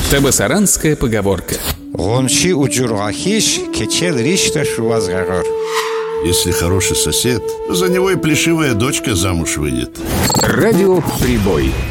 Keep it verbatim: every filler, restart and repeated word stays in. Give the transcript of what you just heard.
Табасаранская поговорка. Гончи уджурахиш, кечел ришта шуазгагор. Если хороший сосед, за него и плешивая дочка замуж выйдет. Радио «Прибой».